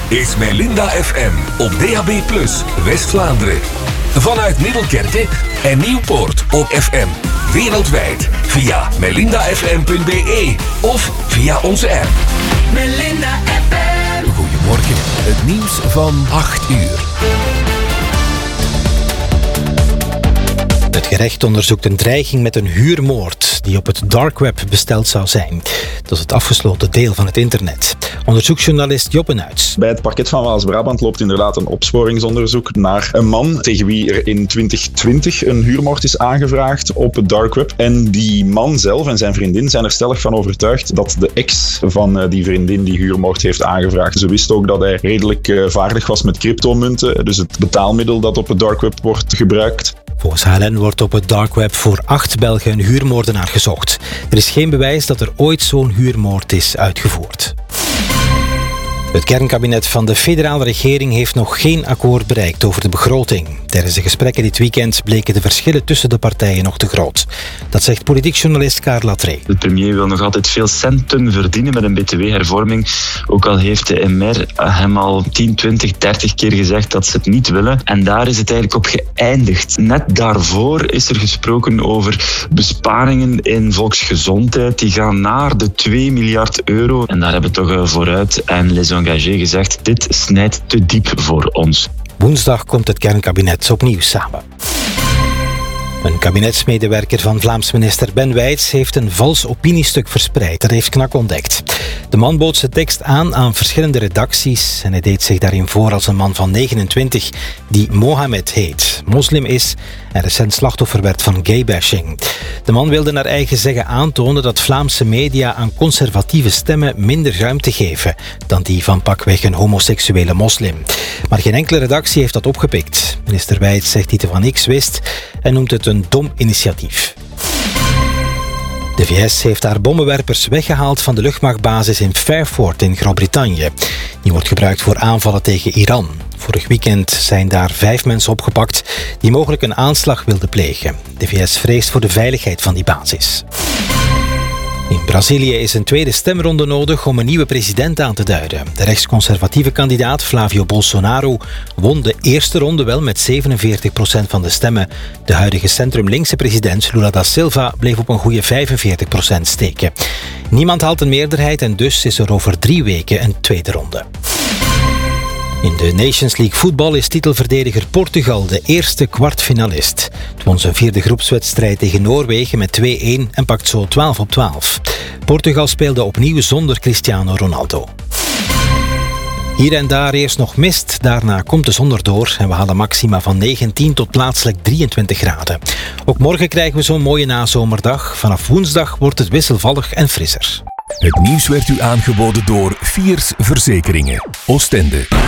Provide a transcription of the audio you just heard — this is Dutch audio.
is Melinda FM op DAB+, West-Vlaanderen. Vanuit Middelkerke en Nieuwpoort op FM. Wereldwijd via melindafm.be of via onze app. Melinda FM. Goedemorgen, het nieuws van 8 uur. Het gerecht onderzoekt een dreiging met een huurmoord die op het dark web besteld zou zijn. Dat is het afgesloten deel van het internet. Onderzoeksjournalist Joppe Nuits. Bij het parket van Waals-Brabant loopt inderdaad een opsporingsonderzoek naar een man tegen wie er in 2020 een huurmoord is aangevraagd op het dark web. En die man zelf en zijn vriendin zijn er stellig van overtuigd dat de ex van die vriendin die huurmoord heeft aangevraagd. Ze wist ook dat hij redelijk vaardig was met cryptomunten, dus het betaalmiddel dat op het dark web wordt gebruikt. Volgens HLN wordt op het dark web voor 8 Belgen een huurmoordenaar gezocht. Er is geen bewijs dat er ooit zo'n huurmoord is uitgevoerd. Het kernkabinet van de federale regering heeft nog geen akkoord bereikt over de begroting. Tijdens de gesprekken dit weekend bleken de verschillen tussen de partijen nog te groot. Dat zegt politiek journalist Carla Trey. De premier wil nog altijd veel centen verdienen met een btw-hervorming. Ook al heeft de MR hem al 10, 20, 30 keer gezegd dat ze het niet willen. En daar is het eigenlijk op geëindigd. Net daarvoor is er gesproken over besparingen in volksgezondheid. Die gaan naar de 2 miljard euro. En daar hebben toch Vooruit en Les Engagés gezegd, dit snijdt te diep voor ons. Woensdag komt het kernkabinet opnieuw samen. Een kabinetsmedewerker van Vlaams minister Ben Wijts heeft een vals opiniestuk verspreid. Dat heeft KNAK ontdekt. De man bood zijn tekst aan verschillende redacties en hij deed zich daarin voor als een man van 29 die Mohammed heet, moslim is en recent slachtoffer werd van gaybashing. De man wilde naar eigen zeggen aantonen dat Vlaamse media aan conservatieve stemmen minder ruimte geven dan die van pakweg een homoseksuele moslim. Maar geen enkele redactie heeft dat opgepikt. Minister Wijts zegt dat hij van niks wist en noemt het een dom initiatief. De VS heeft haar bommenwerpers weggehaald van de luchtmachtbasis in Fairford in Groot-Brittannië. Die wordt gebruikt voor aanvallen tegen Iran. Vorig weekend zijn daar 5 mensen opgepakt die mogelijk een aanslag wilden plegen. De VS vreest voor de veiligheid van die basis. In Brazilië is een tweede stemronde nodig om een nieuwe president aan te duiden. De rechtsconservatieve kandidaat Flavio Bolsonaro won de eerste ronde wel met 47% van de stemmen. De huidige centrum-linkse president Lula da Silva bleef op een goede 45% steken. Niemand haalt een meerderheid en dus is er over 3 weken een tweede ronde. In de Nations League voetbal is titelverdediger Portugal de eerste kwartfinalist. Het won zijn 4e groepswedstrijd tegen Noorwegen met 2-1 en pakt zo 12-12. Portugal speelde opnieuw zonder Cristiano Ronaldo. Hier en daar eerst nog mist, daarna komt de zon erdoor en we halen maxima van 19 tot plaatselijk 23 graden. Ook morgen krijgen we zo'n mooie nazomerdag. Vanaf woensdag wordt het wisselvallig en frisser. Het nieuws werd u aangeboden door Fiers Verzekeringen, Oostende.